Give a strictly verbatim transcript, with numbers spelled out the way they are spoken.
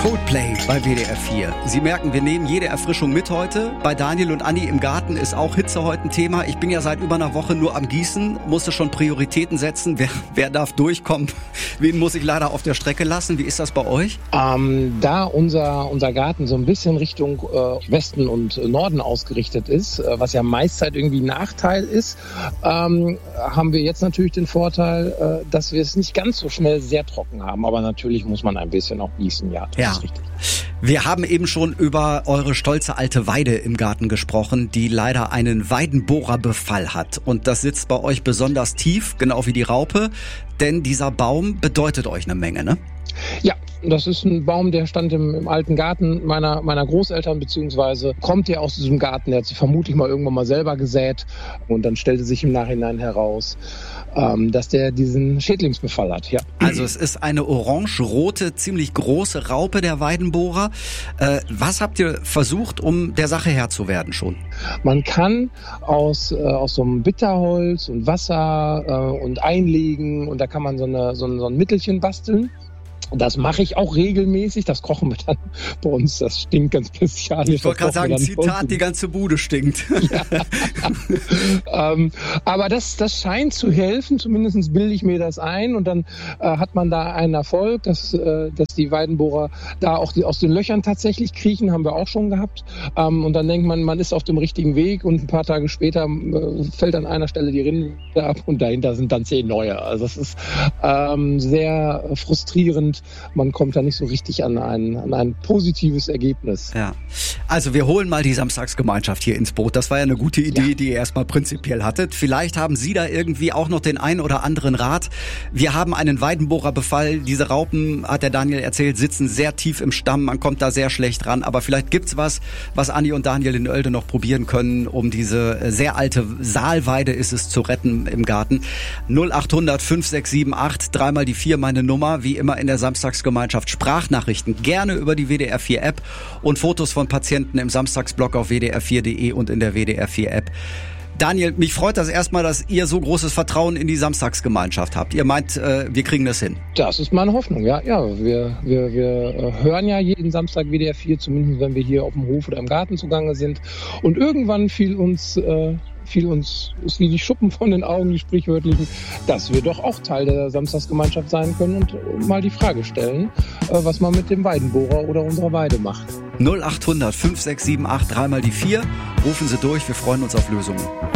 Coldplay bei W D R vier. Sie merken, wir nehmen jede Erfrischung mit heute. Bei Daniel und Anni im Garten ist auch Hitze heute ein Thema. Ich bin ja seit über einer Woche nur am Gießen, musste schon Prioritäten setzen. Wer, wer darf durchkommen? Wen muss ich leider auf der Strecke lassen? Wie ist das bei euch? Ähm, da unser, unser Garten so ein bisschen Richtung äh, Westen und Norden ausgerichtet ist, äh, was ja meist halt irgendwie ein Nachteil ist, ähm, haben wir jetzt natürlich den Vorteil, äh, dass wir es nicht ganz so schnell sehr trocken haben. Aber natürlich muss man ein bisschen auch gießen, ja. Das ja. ist richtig. Wir haben eben schon über eure stolze alte Weide im Garten gesprochen, die leider einen Weidenbohrerbefall hat. Und das sitzt bei euch besonders tief, genau wie die Raupe. Denn dieser Baum bedeutet euch eine Menge, ne? Ja, das ist ein Baum, der stand im, im alten Garten meiner, meiner Großeltern, beziehungsweise kommt ja aus diesem Garten. Der hat sich vermutlich mal irgendwann mal selber gesät. Und dann stellte sich im Nachhinein heraus, ähm, dass der diesen Schädlingsbefall hat. Ja. Also es ist eine orange-rote, ziemlich große Raupe, der Weidenbohrer. Äh, was habt ihr versucht, um der Sache Herr zu werden schon? Man kann aus, äh, aus so einem Bitterholz und Wasser äh, und einlegen und da kann man so, eine, so, ein, so ein Mittelchen basteln. Das mache ich auch regelmäßig, das kochen wir dann bei uns, das stinkt ganz bestialisch. Ich wollte gerade sagen, Zitat, die ganze Bude stinkt. Ja. ähm, aber das, das scheint zu helfen, zumindest bilde ich mir das ein und dann äh, hat man da einen Erfolg, dass, äh, dass die Weidenbohrer da auch die, aus den Löchern tatsächlich kriechen, haben wir auch schon gehabt. Ähm, und dann denkt man, man ist auf dem richtigen Weg und ein paar Tage später äh, fällt an einer Stelle die Rinde ab und dahinter sind dann zehn neue. Also das ist ähm, sehr frustrierend. Man kommt da nicht so richtig an ein, an ein positives Ergebnis. Ja, also wir holen mal die Samstagsgemeinschaft hier ins Boot. Das war ja eine gute Idee, ja. die ihr erstmal prinzipiell hattet. Vielleicht haben Sie da irgendwie auch noch den einen oder anderen Rat. Wir haben einen Weidenbohrerbefall. Diese Raupen, hat der Daniel erzählt, sitzen sehr tief im Stamm. Man kommt da sehr schlecht ran. Aber vielleicht gibt's was, was Anni und Daniel in Oelde noch probieren können, um diese sehr alte Saalweide ist es zu retten im Garten. null achthundert fünf sechs sieben acht, dreimal die vier meine Nummer, wie immer in der Samstagsgemeinschaft. Sprachnachrichten gerne über die W D R vier App und Fotos von Patienten im Samstagsblog auf w d r vier punkt de und in der W D R vier App. Daniel, mich freut das erstmal, dass ihr so großes Vertrauen in die Samstagsgemeinschaft habt. Ihr meint, äh, wir kriegen das hin. Das ist meine Hoffnung, ja. ja wir, wir, wir hören ja jeden Samstag W D R vier, zumindest wenn wir hier auf dem Hof oder im Garten zugange sind. Und irgendwann fiel uns... Äh, fiel uns, ist wie die Schuppen von den Augen, die sprichwörtlichen, dass wir doch auch Teil der Samstagsgemeinschaft sein können und mal die Frage stellen, was man mit dem Weidenbohrer oder unserer Weide macht. null achthundert fünf sechs sieben acht, dreimal die vier. Rufen Sie durch, wir freuen uns auf Lösungen.